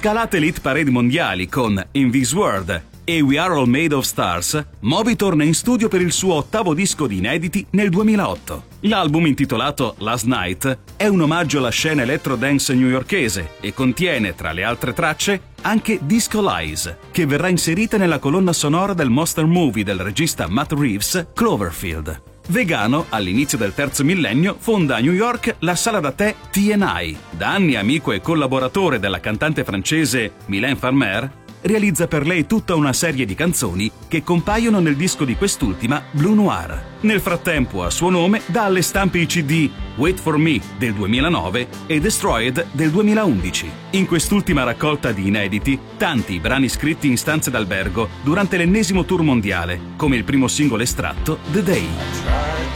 Scalate l'hit parade mondiali con In This World e We Are All Made of Stars, Moby torna in studio per il suo 8º disco di inediti nel 2008. L'album, intitolato Last Night, è un omaggio alla scena electro-dance newyorkese e contiene, tra le altre tracce, anche Disco Lies, che verrà inserita nella colonna sonora del monster movie del regista Matt Reeves, Cloverfield. Vegano, all'inizio del terzo millennio fonda a New York la sala da tè T&I. Da anni amico e collaboratore della cantante francese Mylène Farmer, realizza per lei tutta una serie di canzoni che compaiono nel disco di quest'ultima, Blue Noir. Nel frattempo, a suo nome, dà alle stampe i CD Wait for Me del 2009 e Destroyed del 2011. In quest'ultima raccolta di inediti, tanti i brani scritti in stanze d'albergo durante l'ennesimo tour mondiale, come il primo singolo estratto, The Day.